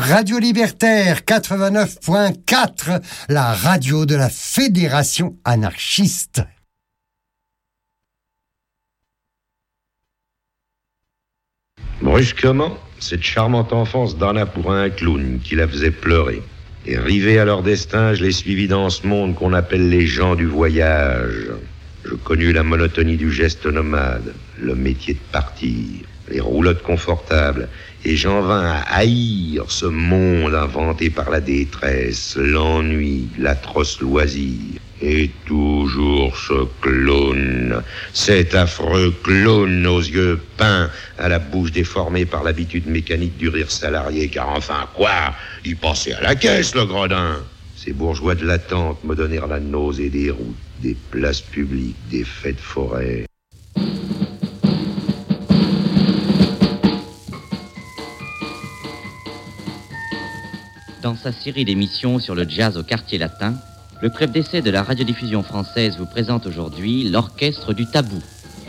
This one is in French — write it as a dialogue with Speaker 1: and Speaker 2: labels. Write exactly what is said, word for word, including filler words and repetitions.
Speaker 1: Radio Libertaire quatre-vingt-neuf point quatre, la radio de la Fédération anarchiste.
Speaker 2: Brusquement, cette charmante enfance donna pour un clown qui la faisait pleurer. Et rivés à leur destin, je les suivis dans ce monde qu'on appelle les gens du voyage. Je connus la monotonie du geste nomade, le métier de partir, les roulottes confortables, et j'en vins à haïr ce monde inventé par la détresse, l'ennui, l'atroce loisir. Et toujours ce clown, cet affreux clown aux yeux peints, à la bouche déformée par l'habitude mécanique du rire salarié, car enfin quoi, il passait à la caisse le gredin. Ces bourgeois de l'attente me donnèrent la nausée des routes, des places publiques, des fêtes forêts.
Speaker 3: Dans sa série d'émissions sur le jazz au quartier latin, le club d'essai de la radiodiffusion française vous présente aujourd'hui l'Orchestre du Tabou.